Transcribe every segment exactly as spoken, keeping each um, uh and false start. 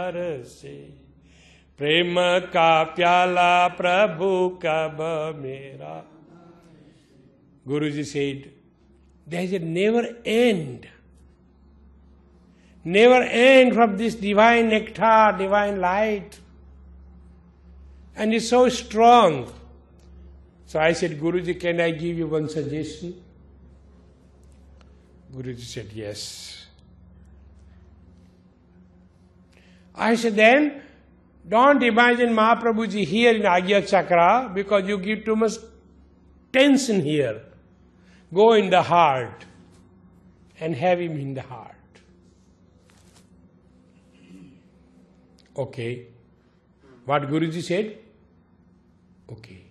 से प्रेम का प्याला प्रभु कब मेरा. Guruji said, there is a never end. Never end from this divine nectar, divine light. And it's so strong. So I said, Guruji, can I give you one suggestion? Guruji said, yes. I said, then, don't imagine Mahaprabhuji here in Agya Chakra because you give too much tension here. Go in the heart and have him in the heart. Okay. What Guruji said? Okay.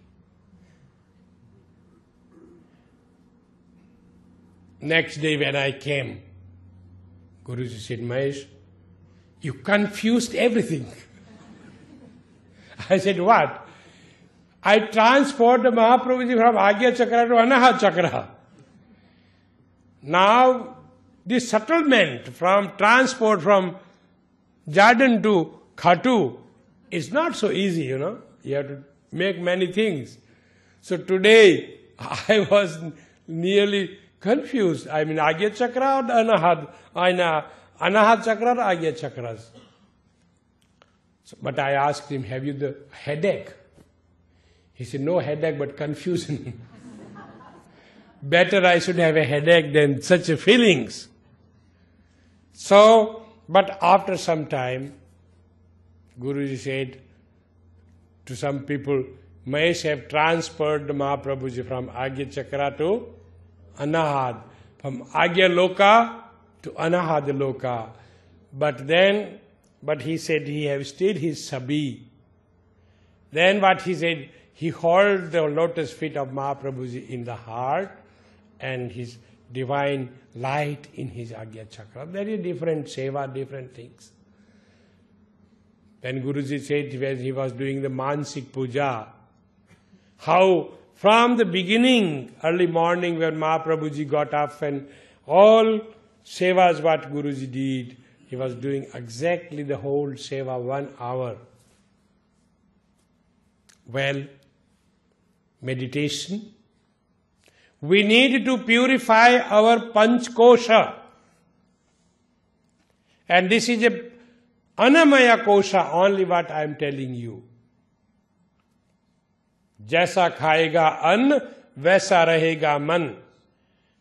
Next day when I came, Guruji said, Mahesh, you confused everything. I said, what? I transport the Mahaprabhuji from Agya Chakra to Anahat Chakra. Now, this settlement from transport from Jordan to Khatu is not so easy, you know. You have to make many things. So today, I was nearly confused. I mean, Agya Chakra or Anahat? Anahat Chakra or Agya Chakras? So, but I asked him, have you the headache? He said, no headache, but confusion. Better I should have a headache than such a feelings. So, but after some time, Guruji said to some people, Mahesh have transferred the Mahaprabhuji from Agya Chakra to Anahat, from Agya Loka to Anahat Loka. But then, but he said he have stayed his Sabi. Then what he said, he held the lotus feet of Mahaprabhuji in the heart and his divine light in his Agya Chakra. Very different seva, different things. Then Guruji said when he was doing the Mansik Puja, how from the beginning, early morning when Mahaprabhuji got up and all sevas what Guruji did, he was doing exactly the whole seva, one hour. Well, meditation. We need to purify our Panch Kosha. And this is a Anamaya Kosha, only what I am telling you. Jaisa khayega an, vaisa rahega man.